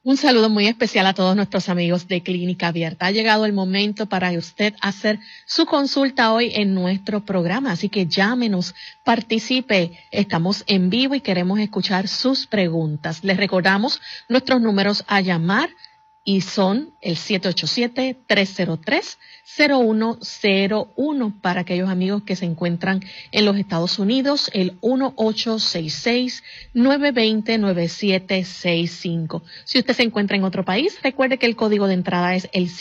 Un saludo muy especial a todos nuestros amigos de Clínica Abierta. Ha llegado el momento para usted hacer su consulta hoy en nuestro programa, así que llámenos, participe. Estamos en vivo y queremos escuchar sus preguntas. Les recordamos nuestros números a llamar y son el 787-303-0101 para aquellos amigos que se encuentran en los Estados Unidos, el 1866-920-9765. Si usted se encuentra en otro país, recuerde que el código de entrada es el